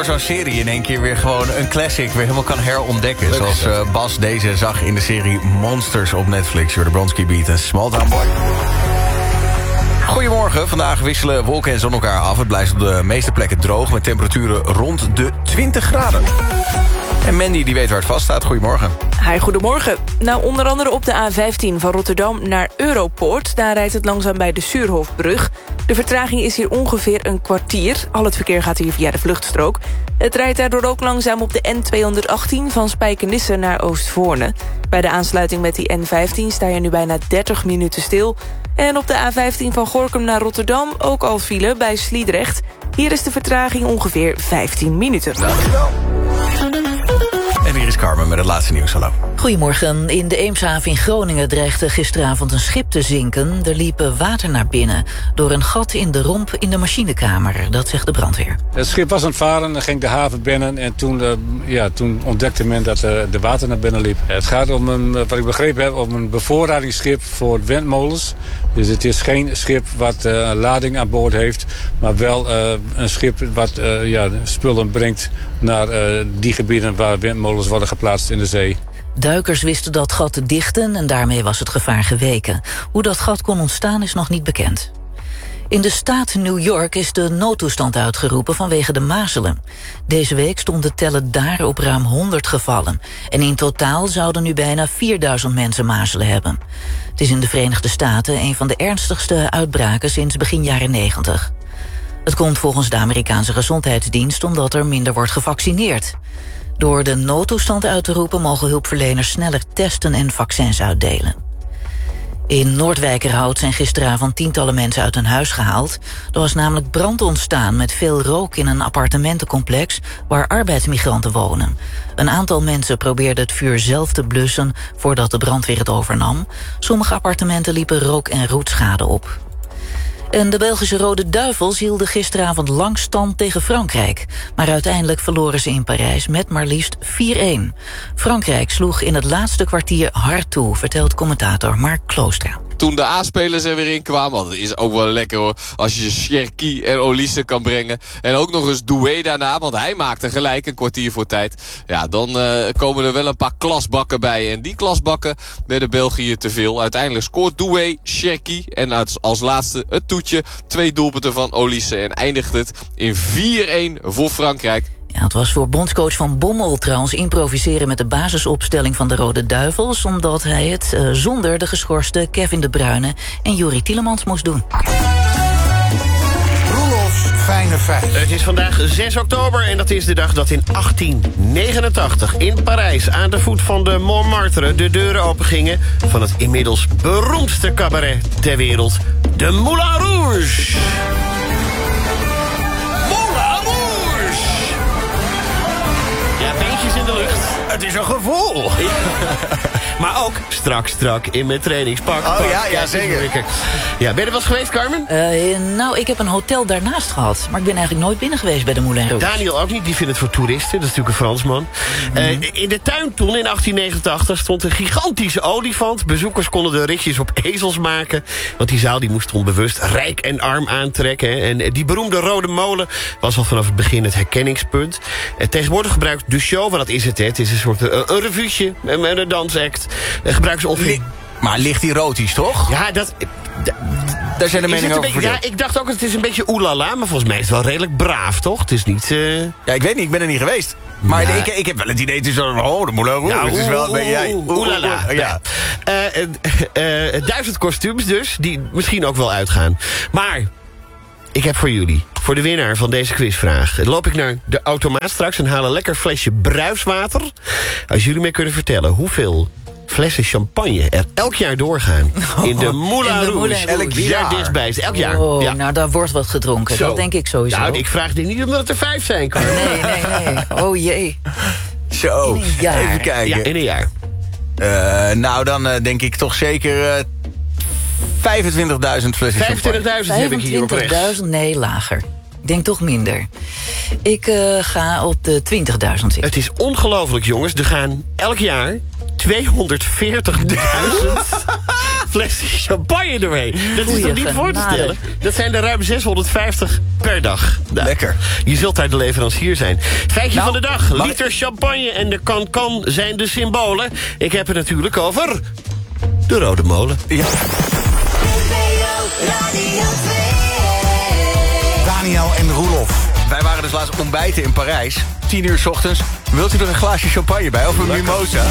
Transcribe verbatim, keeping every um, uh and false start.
zo'n serie in één keer weer gewoon een classic weer helemaal kan herontdekken. Zoals uh, Bas deze zag in de serie Monsters op Netflix. Door de Bronski Beat en Small Town Boy. Goedemorgen, vandaag wisselen wolken en zon elkaar af. Het blijft op de meeste plekken droog met temperaturen rond de twintig graden. En Mandy die weet waar het vast staat. Goedemorgen. Hi, goedemorgen. Nou, onder andere op de A vijftien van Rotterdam naar Europoort. Daar rijdt het langzaam bij de Suurhofbrug. De vertraging is hier ongeveer een kwartier. Al het verkeer gaat hier via de vluchtstrook. Het rijdt daardoor ook langzaam op de N tweehonderdachttien van Spijkenisse naar Oostvoorne. Bij de aansluiting met die N vijftien sta je nu bijna dertig minuten stil. En op de A vijftien van Gorinchem naar Rotterdam ook al file bij Sliedrecht. Hier is de vertraging ongeveer vijftien minuten. Dankjewel. En hier is Carmen met het laatste nieuws. Hallo. Goedemorgen. In de Eemshaven in Groningen dreigde gisteravond een schip te zinken. Er liep water naar binnen door een gat in de romp in de machinekamer. Dat zegt de brandweer. Het schip was aan het varen, dan ging de haven binnen en toen, uh, ja, toen ontdekte men dat uh, de water naar binnen liep. Het gaat om een, wat ik begrepen heb, om een bevoorradingsschip voor windmolens. Dus het is geen schip wat uh, lading aan boord heeft, maar wel uh, een schip wat uh, ja, spullen brengt naar uh, die gebieden waar windmolens worden geplaatst in de zee. Duikers wisten dat gat te dichten en daarmee was het gevaar geweken. Hoe dat gat kon ontstaan is nog niet bekend. In de staat New York is de noodtoestand uitgeroepen vanwege de mazelen. Deze week stond de tellen daar op ruim honderd gevallen. En in totaal zouden nu bijna vierduizend mensen mazelen hebben. Het is in de Verenigde Staten een van de ernstigste uitbraken sinds begin jaren negentig. Het komt volgens de Amerikaanse Gezondheidsdienst omdat er minder wordt gevaccineerd. Door de noodtoestand uit te roepen mogen hulpverleners sneller testen en vaccins uitdelen. In Noordwijkerhout zijn gisteravond tientallen mensen uit hun huis gehaald. Er was namelijk brand ontstaan met veel rook in een appartementencomplex waar arbeidsmigranten wonen. Een aantal mensen probeerden het vuur zelf te blussen voordat de brandweer het overnam. Sommige appartementen liepen rook- en roetschade op. En de Belgische Rode Duivels hielden gisteravond lang stand tegen Frankrijk. Maar uiteindelijk verloren ze in Parijs met maar liefst vier-een. Frankrijk sloeg in het laatste kwartier hard toe, vertelt commentator Mark Kloostra. Toen de A-spelers er weer in kwamen, want het is ook wel lekker hoor, als je Cherki en Olise kan brengen. En ook nog eens Doué daarna, want hij maakte gelijk een kwartier voor tijd. Ja, dan uh, komen er wel een paar klasbakken bij. En die klasbakken werden België te veel. Uiteindelijk scoort Doué, Cherki en als, als laatste het toetje. Twee doelpunten van Olise en eindigt het in vier-een voor Frankrijk. Ja, het was voor bondscoach Van Bommel trouwens improviseren met de basisopstelling van de Rode Duivels, omdat hij het uh, zonder de geschorste Kevin De Bruyne en Juri Tielemans moest doen. Roelofs fijne feiten. Het is vandaag zes oktober en dat is de dag dat in achttien negenentachtig in Parijs aan de voet van de Montmartre de deuren opengingen van het inmiddels beroemdste cabaret ter wereld, de Moulin Rouge. In de lucht. Het is een gevoel. Ja. Maar ook strak, strak in mijn trainingspak. Oh pak. ja, ja, zeker. Ja, ben je er wel eens geweest, Carmen? Uh, nou, ik heb een hotel daarnaast gehad. Maar ik ben eigenlijk nooit binnen geweest bij de Moulin Rouge. Daniel ook niet, die vindt het voor toeristen. Dat is natuurlijk een Fransman. Mm-hmm. Uh, in de tuin toen, in achttien negenentachtig, stond een gigantische olifant. Bezoekers konden de ritjes op ezels maken. Want die zaal die moest onbewust rijk en arm aantrekken. Hè. En die beroemde Rode Molen was al vanaf het begin het herkenningspunt. En tegenwoordig gebruikt de show, want dat is het, hè. Het is een soort uh, een revuutje met een dansact. Uh, gebruiken ze ongeveer... Li- maar ligt erotisch, toch? Ja, dat... D- Daar zijn de meningen over beetje, Ja, ik dacht ook, het is een beetje oelala, maar volgens mij is het wel redelijk braaf, toch? Het is niet... Uh... Ja, ik weet niet, ik ben er niet geweest. Maar ja. ik, ik heb wel het idee, het is zo, oh, de Moulin Rouge. Ja, het is wel een beetje... Ja, oelala. Ja. Uh, uh, uh, duizend kostuums dus, die misschien ook wel uitgaan. Maar... ik heb voor jullie, voor de winnaar van deze quizvraag... loop ik naar de automaat straks en haal een lekker flesje bruiswater. Als jullie mij kunnen vertellen hoeveel flessen champagne er elk jaar doorgaan... in de Moulin Rouge. Elk jaar dichtbij is. Elk jaar. Oh, ja. Nou, daar wordt wat gedronken. Zo. Dat denk ik sowieso. Nou, ik vraag dit niet omdat het er vijf zijn, Carl. Nee, nee, nee. Oh jee. Zo, in een jaar. Even kijken. Ja, in een jaar. Uh, nou, dan uh, denk ik toch zeker... Uh, vijfentwintigduizend flessen vijfentwintigduizend heb ik hier op rechts. vijfentwintigduizend, nee, lager. Ik denk toch minder. Ik uh, ga op de twintigduizend zitten. Het is ongelooflijk, jongens. Er gaan elk jaar tweehonderdveertigduizend flessen champagne ermee. Dat is Goeie toch niet voor te genade. stellen? Dat zijn er ruim zeshonderdvijftig per dag. Nou, Lekker. Je zult daar de leverancier zijn. Feitje Nou, van de dag. mag Liter champagne en de kan-kan zijn de symbolen. Ik heb het natuurlijk over de Rode Molen. Ja. Daniel en Roelof. Wij waren dus laatst ontbijten in Parijs. tien uur 's ochtends. Wilt u er een glaasje champagne bij of een mimosa?